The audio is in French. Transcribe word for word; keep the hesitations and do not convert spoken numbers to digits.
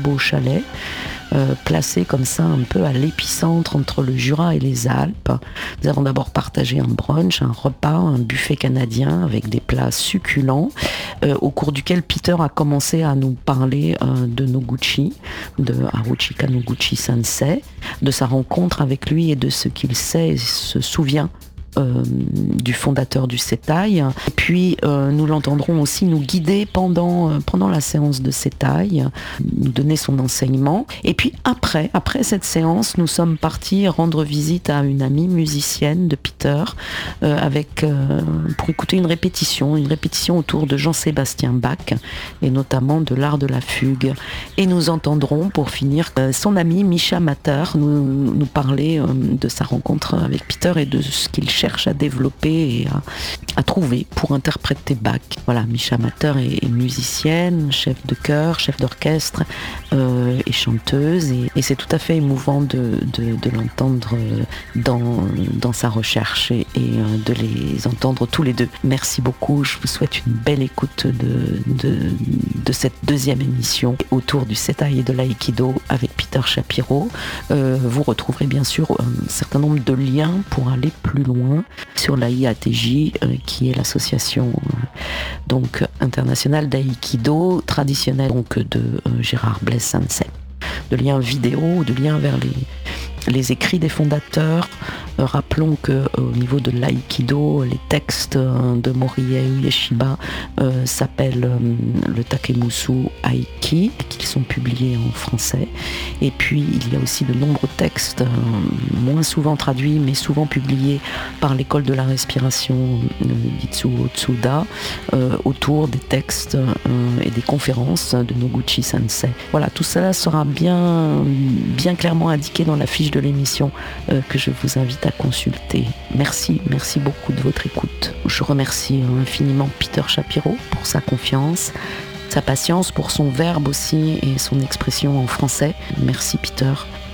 beau chalet, euh, placé comme ça un peu à l'épicentre entre le Jura et les Alpes. Nous avons d'abord partagé un brunch, un repas, un buffet canadien avec des plats succulents, euh, au cours duquel Peter a commencé à nous parler euh, de Noguchi, de Haruchika Noguchi-sensei, de sa rencontre avec lui et de ce qu'il sait et se souvient Euh, du fondateur du Setai. Et puis euh, nous l'entendrons aussi nous guider pendant, euh, pendant la séance de Setai, nous donner son enseignement. Et puis après, après cette séance, nous sommes partis rendre visite à une amie musicienne de Peter euh, avec, euh, pour écouter une répétition, une répétition autour de Jean-Sébastien Bach et notamment de l'art de la fugue. Et nous entendrons pour finir euh, son ami Misha Mater nous, nous parler euh, de sa rencontre avec Peter et de ce qu'il cherche à développer et à, à trouver pour interpréter Bach. Voilà, Misha Mater est, est musicienne, chef de chœur, chef d'orchestre euh, et chanteuse et, et c'est tout à fait émouvant de, de, de l'entendre dans, dans sa recherche et, et de les entendre tous les deux. Merci beaucoup, je vous souhaite une belle écoute de, de, de cette deuxième émission autour du Setai et de l'aïkido avec Peter Shapiro. Euh, vous retrouverez bien sûr un certain nombre de liens pour aller plus loin sur l'A I A T J, euh, qui est l'association euh, donc internationale d'aïkido traditionnelle donc de euh, Gérard Blaise Sensei. De liens vidéo, de liens vers les, les écrits des fondateurs. Euh, rappelons que euh, au niveau de l'aïkido, les textes euh, de Morihei Ueshiba euh, s'appellent euh, le Takemusu Aiki, qu'ils sont publiés en français. Et puis il y a aussi de nombreux textes, euh, moins souvent traduits, mais souvent publiés par l'école de la respiration euh, d'Itsuo Tsuda, euh, autour des textes euh, et des conférences de Noguchi Sensei. Voilà, tout cela sera bien, bien clairement indiqué dans la fiche de l'émission euh, que je vous invite à consulter. Merci, merci beaucoup de votre écoute. Je remercie infiniment Peter Shapiro pour sa confiance, sa patience, pour son verbe aussi et son expression en français. Merci Peter.